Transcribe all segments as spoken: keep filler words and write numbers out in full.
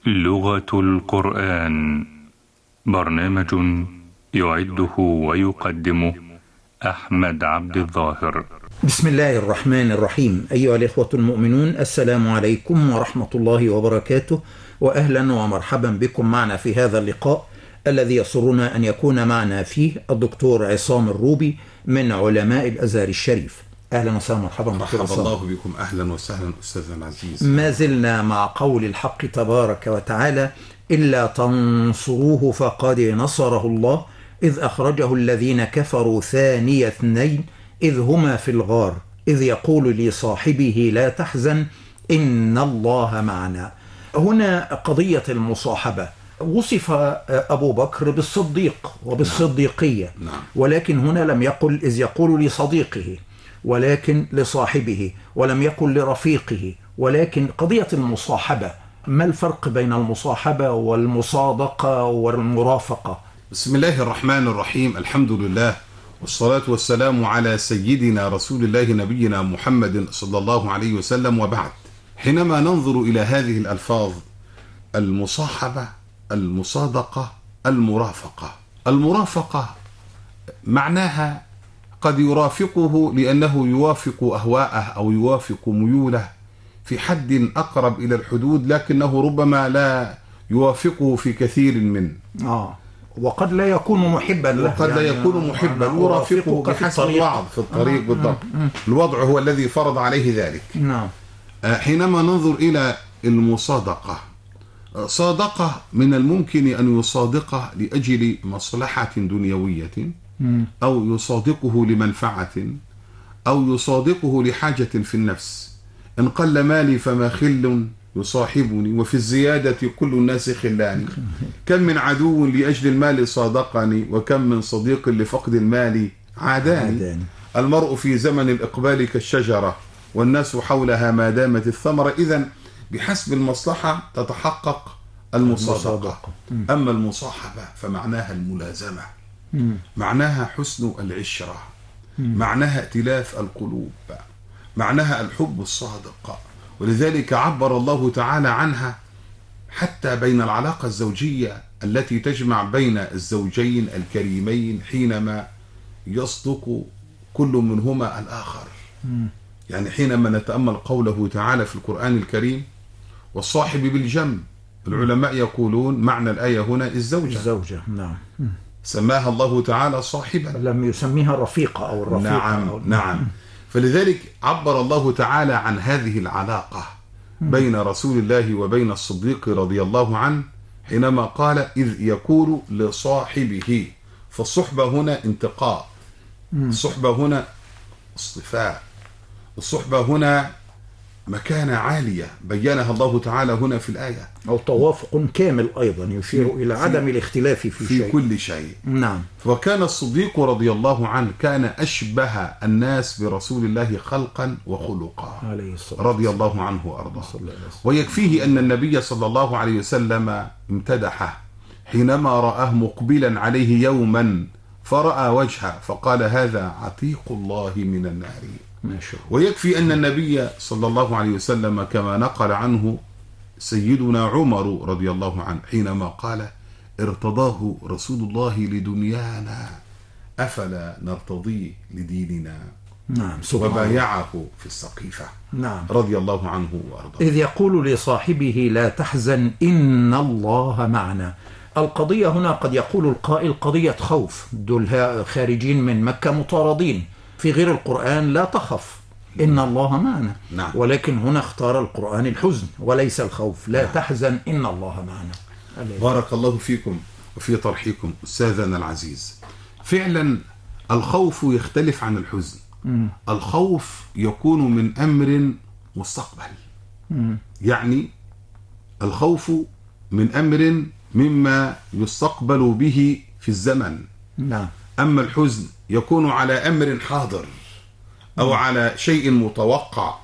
لغة القرآن، برنامج يعده ويقدمه أحمد عبد الظاهر. بسم الله الرحمن الرحيم. أيها الإخوة المؤمنون، السلام عليكم ورحمة الله وبركاته، وأهلا ومرحبا بكم معنا في هذا اللقاء الذي يسرنا أن يكون معنا فيه الدكتور عصام الروبي من علماء الأزهر الشريف. أهلا وسهلا مرحبا دكتور مرحبا عصام. الله بكم، أهلا وسهلا أستاذنا العزيز. ما زلنا مع قول الحق تبارك وتعالى: إلا تنصروه فقد نصره الله إذ أخرجه الذين كفروا ثاني اثنين إذ هما في الغار إذ يقول لصاحبه لا تحزن إن الله معنا. هنا قضية المصاحبة، وصف أبو بكر بالصديق وبالصديقية، نعم. ولكن هنا لم يقل إذ يقول لصديقه، ولكن لصاحبه، ولم يقل لرفيقه. ولكن قضية المصاحبة، ما الفرق بين المصاحبة والمصادقة والمرافقة؟ بسم الله الرحمن الرحيم، الحمد لله والصلاة والسلام على سيدنا رسول الله نبينا محمد صلى الله عليه وسلم، وبعد. حينما ننظر إلى هذه الألفاظ، المصاحبة، المصادقة، المرافقة، المرافقة معناها قد يرافقه لأنه يوافق أهواءه أو يوافق ميوله في حد أقرب إلى الحدود، لكنه ربما لا يوافقه في كثير منه. آه. وقد لا يكون محبا له، وقد لا يعني يكون محبا، يرافقه بحسب الوعظ في الطريق. آه. بالضبط. آه. الوضع هو الذي فرض عليه ذلك. نعم. حينما ننظر إلى المصادقة، صادقة من الممكن أن يصادقه لأجل مصلحة دنيوية، أو يصادقه لمنفعة، أو يصادقه لحاجة في النفس. إن قل مالي فما خل يصاحبني، وفي الزيادة كل الناس خلاني. كم من عدو لأجل المال صادقني، وكم من صديق لفقد المال عاداني. المرء في زمن الإقبال كالشجرة، والناس حولها ما دامت الثمرة. إذن بحسب المصلحة تتحقق المصادقة. أما المصاحبة فمعناها الملازمة، معناها حسن العشرة، معناها ائتلاف القلوب، معناها الحب الصادق. ولذلك عبر الله تعالى عنها حتى بين العلاقة الزوجية التي تجمع بين الزوجين الكريمين، حينما يصدق كل منهما الآخر. يعني حينما نتأمل قوله تعالى في القرآن الكريم: والصاحب بالجنب، العلماء يقولون معنى الآية هنا الزوجة. الزوجة، نعم. سماها الله تعالى صاحبا، لم يسميها الرفيقة أو الرفيقة. نعم. أو... نعم. فلذلك عبر الله تعالى عن هذه العلاقة بين رسول الله وبين الصديق رضي الله عنه حينما قال إذ يقول لصاحبه. فالصحبة هنا انتقاء، الصحبة هنا اصطفاء، الصحبة هنا مكانة عالية بيّنها الله تعالى هنا في الآية، أو توافق كامل أيضا يشير إلى عدم الاختلاف في, في شيء. كل شيء. نعم. وكان الصديق رضي الله عنه كان أشبه الناس برسول الله خلقا وخلقا عليه الصلاة رضي الله عنه وأرضاه. ويكفيه أن النبي صلى الله عليه وسلم امتدحه حينما رآه مقبلا عليه يوما فرأى وجهه فقال: هذا عتيق الله من النار. ويكفي أن النبي صلى الله عليه وسلم كما نقل عنه سيدنا عمر رضي الله عنه حينما قال: ارتضاه رسول الله لدنيانا أفلا نرتضيه لديننا. نعم. وبايعه في السقيفة. نعم. رضي الله عنه وأرضاه. إذ يقول لصاحبه لا تحزن إن الله معنا. القضية هنا قد يقول القائل قضية خوف، دول خارجين من مكة مطاردين. في غير القرآن لا تخف إن الله معنا. نعم. ولكن هنا اختار القرآن الحزن وليس الخوف. لا نعم. تحزن إن الله معنا. بارك الله فيكم وفي طرحكم أستاذنا العزيز. فعلا الخوف يختلف عن الحزن. م. الخوف يكون من أمر مستقبل. م. يعني الخوف من أمر مما يستقبل به في الزمن. نعم. أما الحزن يكون على أمر حاضر أو على شيء متوقع.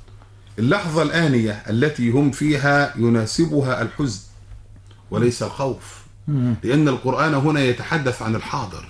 اللحظة الآنية التي هم فيها يناسبها الحزن وليس الخوف، لأن القرآن هنا يتحدث عن الحاضر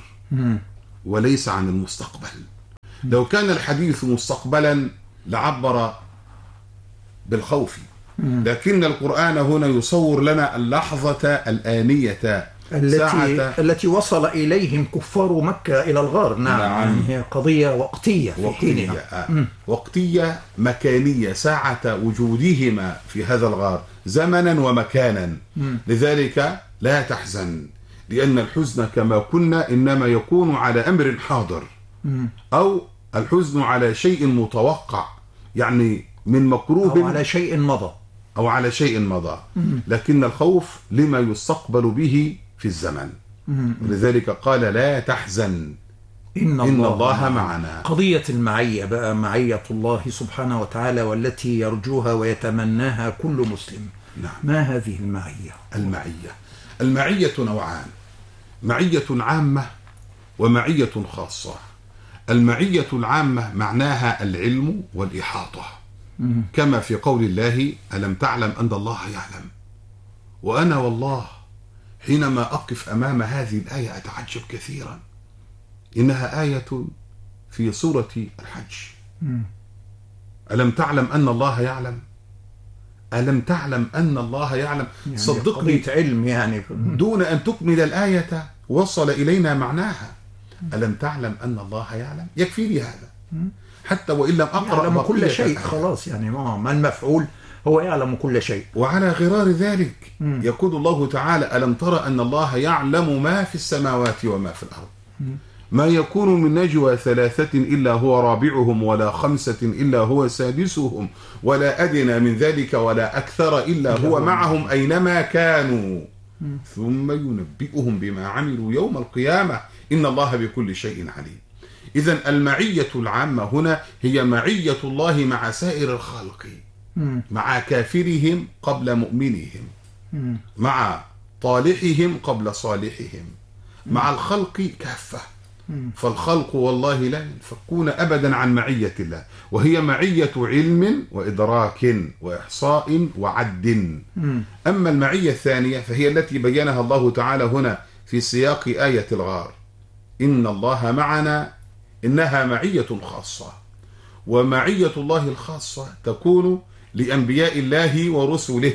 وليس عن المستقبل. لو كان الحديث مستقبلا لعبر بالخوف، لكن القرآن هنا يصور لنا اللحظة الآنية التي التي وصل إليهم كفار مكة إلى الغار. نعم, نعم. هي قضية وقتية في وقتية حينها. وقتية مكانية، ساعة وجودهما في هذا الغار زمنا ومكانا. م. لذلك لا تحزن، لأن الحزن كما قلنا إنما يكون على أمر حاضر، م. أو الحزن على شيء متوقع، يعني من مكروه، أو على شيء مضى أو على شيء مضى. م. لكن الخوف لما يستقبل به في الزمن. م. ولذلك قال لا تحزن إن, إن الله, الله معنا. قضية المعية بقى، معية الله سبحانه وتعالى، والتي يرجوها ويتمناها كل مسلم. نعم. ما هذه المعية؟ المعية المعية نوعان: معية عامة ومعية خاصة. المعية العامة معناها العلم والإحاطة، م. كما في قول الله ألم تعلم أن الله يعلم. وأنا والله حينما أقف أمام هذه الآية أتعجب كثيرا، إنها آية في سورة الحج. م. ألم تعلم أن الله يعلم، ألم تعلم أن الله يعلم. يعني صدقني علم يعني دون أن تكمل الآية وصل إلينا معناها. ألم تعلم أن الله يعلم، يكفي لي هذا حتى وإن لم أقرأ يعلم كل شيء خلاص، يعني ما المفعول هو يعلم كل شيء. وعلى غرار ذلك م. يقول الله تعالى ألم ترى أن الله يعلم ما في السماوات وما في الأرض، م. ما يكون من نجوى ثلاثة إلا هو رابعهم ولا خمسة إلا هو سادسهم ولا أدنى من ذلك ولا أكثر إلا هو معهم أينما كانوا ثم ينبئهم بما عملوا يوم القيامة إن الله بكل شيء عليم. إذن المعية العامة هنا هي معية الله مع سائر الخلق، مع كافرهم قبل مؤمنهم، مع طالحهم قبل صالحهم، مع الخلق كافة. فالخلق والله لا ينفكون أبدا عن معية الله، وهي معية علم وإدراك وإحصاء وعد. أما المعية الثانية فهي التي بينها الله تعالى هنا في سياق آية الغار، إن الله معنا، إنها معية خاصة. ومعية الله الخاصة تكون لأنبياء الله ورسله،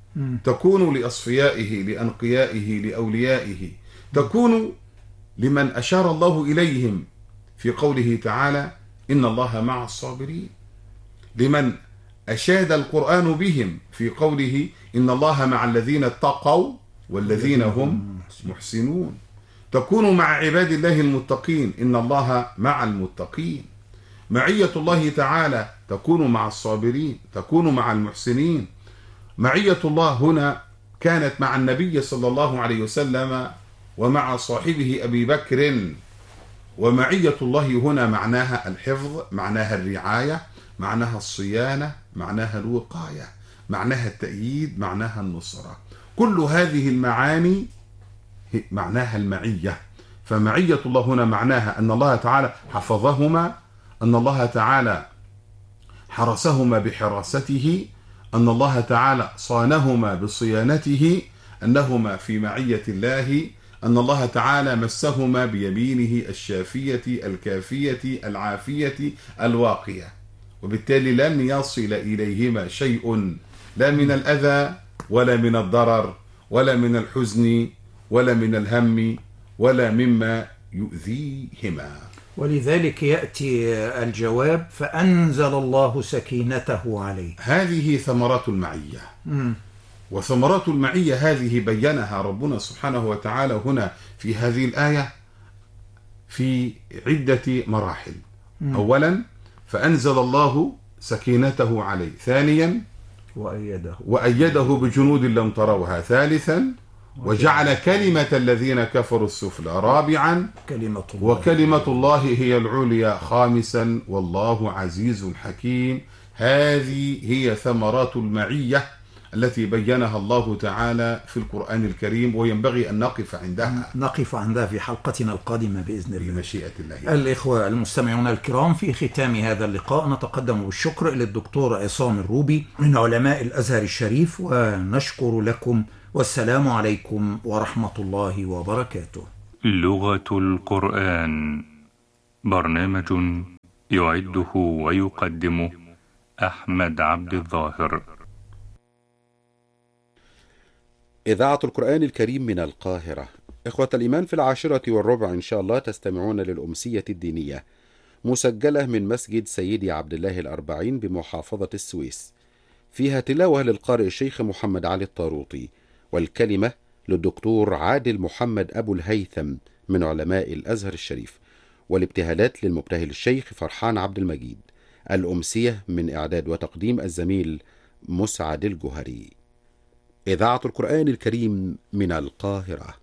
تكون لأصفيائه لأنقيائه لأوليائه، تكون لمن أشار الله إليهم في قوله تعالى إن الله مع الصابرين، لمن أشاد القرآن بهم في قوله إن الله مع الذين اتقوا والذين هم محسنون، تكون مع عباد الله المتقين إن الله مع المتقين. معية الله تعالى تكون مع الصابرين، تكون مع المحسنين. معية الله هنا كانت مع النبي صلى الله عليه وسلم ومع صاحبه أبي بكر. ومعية الله هنا معناها الحفظ، معناها الرعاية، معناها الصيانة، معناها الوقاية، معناها التأييد، معناها النصرة. كل هذه المعاني معناها المعية. فمعية الله هنا معناها أن الله تعالى حفظهما، أن الله تعالى حرسهما بحراسته، أن الله تعالى صانهما بصيانته، أنهما في معية الله، أن الله تعالى مسهما بيمينه الشافية الكافية العافية الواقية، وبالتالي لن يصل إليهما شيء لا من الأذى ولا من الضرر ولا من الحزن ولا من الهم ولا مما يؤذيهما. ولذلك يأتي الجواب فأنزل الله سكينته عليه. هذه ثمرات المعية. م. وثمرات المعية هذه بينها ربنا سبحانه وتعالى هنا في هذه الآية في عدة مراحل. م. أولا فأنزل الله سكينته عليه، ثانيا وأيده وأيده بجنود لم تروها، ثالثا وجعل كلمة الذين كفروا السفلى، رابعا كلمة الله وكلمة الله هي العليا، خامسا والله عزيز حكيم. هذه هي ثمرات المعية التي بينها الله تعالى في القرآن الكريم، وينبغي أن نقف عندها نقف عندها في حلقتنا القادمة بإذن الله بمشيئة الله. الإخوة المستمعون الكرام، في ختام هذا اللقاء نتقدم بالشكر للدكتور عصام الروبي من علماء الأزهر الشريف، ونشكر لكم، والسلام عليكم ورحمة الله وبركاته. لغة القرآن، برنامج يعده ويقدمه أحمد عبد الظاهر. إذاعة القرآن الكريم من القاهرة. إخوة الإيمان، في العاشرة والربع إن شاء الله تستمعون للأمسية الدينية، مسجلة من مسجد سيدي عبد الله الأربعين بمحافظة السويس، فيها تلاوة للقارئ الشيخ محمد علي الطاروطي، والكلمة للدكتور عادل محمد أبو الهيثم من علماء الأزهر الشريف، والابتهالات للمبتهل الشيخ فرحان عبد المجيد. الأمسية من إعداد وتقديم الزميل مسعد الجهري. إذاعة القرآن الكريم من القاهرة.